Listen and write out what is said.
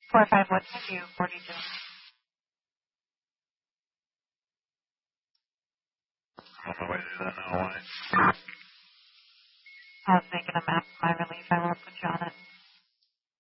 45 what's you 42. On my way to do that now, why? I was making a map of my relief. I won't put you on it.